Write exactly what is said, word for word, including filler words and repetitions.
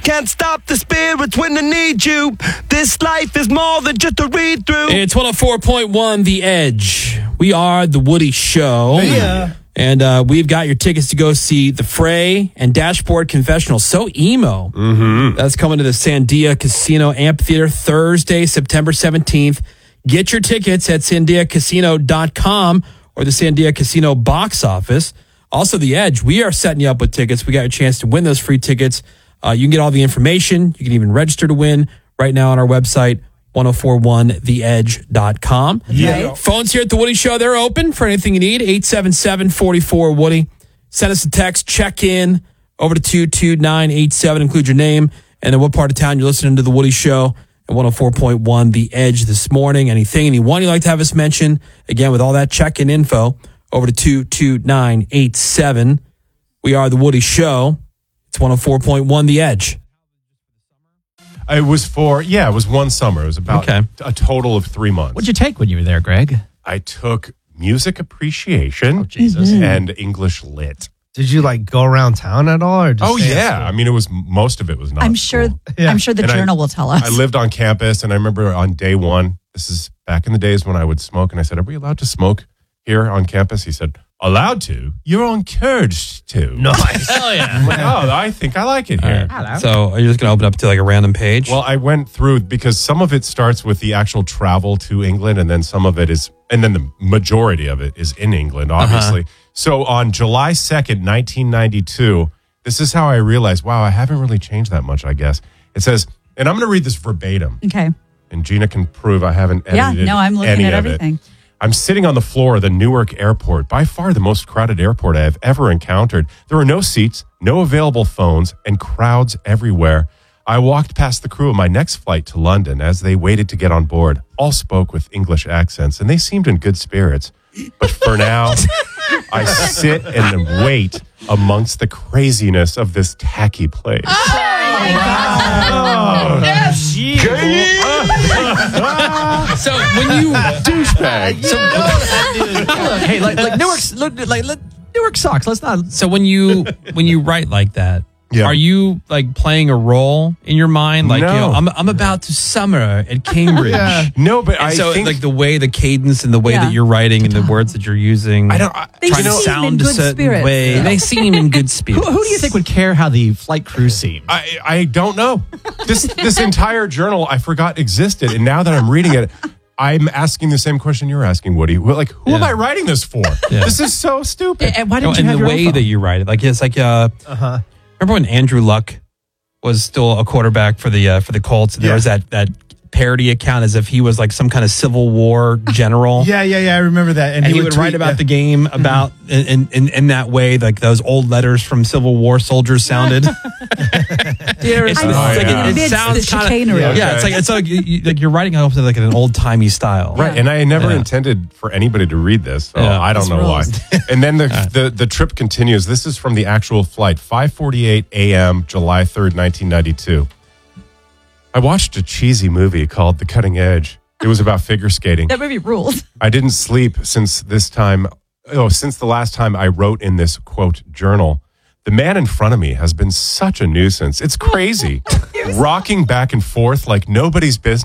can't stop the spirits when they need you. This life is more than just a read through. It's one oh four point one The Edge. We are The Woody Show. Yeah. And uh, we've got your tickets to go see The Fray and Dashboard Confessional. So emo. Mm-hmm. That's coming to the Sandia Casino Amphitheater Thursday, September seventeenth. Get your tickets at sandia casino dot com or the Sandia Casino box office. Also, The Edge, we are setting you up with tickets. We got your chance to win those free tickets. Uh, you can get all the information. You can even register to win right now on our website, ten forty-one the edge dot com. Yeah. Phones here at The Woody Show, they're open for anything you need. eight seven seven, four four, Woody. Send us a text, check in over to two two nine eight seven. Include your name and then what part of town you're listening to The Woody Show at one oh four point one The Edge this morning. Anything, anyone you'd like to have us mention. Again, with all that check-in info, over to two two nine eight seven. We are The Woody Show. It's one oh four point one The Edge. It was for, yeah, it was one summer. It was about Okay. a total of three months. What'd you take when you were there, Greg? I took music appreciation Jesus. and English lit. Did you like go around town at all? Or just Oh, stay at yeah. school? I mean, it was most of it was not I'm sure. school. Yeah. I'm sure the And I- journal will tell us. I lived on campus, and I remember on day one, this is back in the days when I would smoke, and I said, "Are we allowed to smoke here on campus?" He said, "Allowed to? You're encouraged to." Nice. Hell yeah. I'm like, oh, I think I like it here. Hello. So are you just going to open up to like a random page? Well, I went through because some of it starts with the actual travel to England, and then some of it is, and then the majority of it is in England, obviously. So on July second, nineteen ninety-two, this is how I realized, wow, I haven't really changed that much, I guess. It says, and I'm going to read this verbatim, okay. and Gina can prove I haven't Yeah. edited No, I'm looking any at of everything. it. I'm sitting on the floor of the Newark airport, by far the most crowded airport I have ever encountered. There were no seats, no available phones, and crowds everywhere. I walked past the crew of my next flight to London as they waited to get on board. All spoke with English accents, and they seemed in good spirits. But for now, I sit and wait amongst the craziness of this tacky place. Oh, yes. so when you Douchebag. Hey, like, like Newark's, look, like let, Newark sucks. Let's not. so when you when you write like that, Yeah. are you like playing a role in your mind? Like, No. you know, I'm I'm about to summer at Cambridge. Yeah. No, but And I so think like the way the cadence and the way Yeah. that you're writing and the words that you're using, I don't. I, They trying to seem in sound a good certain spirits. way. Yeah. They seem in good Who, spirits. who do you think would care how the flight crew seemed? I, I don't know. This this entire journal I forgot existed, and now that I'm reading it, I'm asking the same question you're asking, Woody. Well, like, who am Yeah. I writing this for? Yeah. This is so stupid. and why No, didn't you and have the your way own phone? that you write it, like it's like uh, Uh-huh. remember when Andrew Luck was still a quarterback for the uh, for the Colts? And there Yeah. was that that parody account as if he was like some kind of Civil War general. Yeah, yeah, yeah. I remember that. And, he, would, write tweet, about yeah. the game about in, in in that way, like those old letters from Civil War soldiers sounded. It's, I'm Oh, like, yeah. it, it amidst sounds the kind of chicanery. yeah. Okay. It's like it's like you, you- like you're writing off like in an old timey style, Right, and I never Yeah. intended for anybody to read this. So Yeah. I don't This know why. rules. And then the, the the trip continues. This is from the actual flight, five forty-eight a.m., July third, nineteen ninety-two. I watched a cheesy movie called The Cutting Edge. It was about figure skating. That movie rules. I didn't sleep since this time. Oh, since the last time I wrote in this quote journal. The man in front of me has been such a nuisance. It's crazy. Rocking back and forth like nobody's business.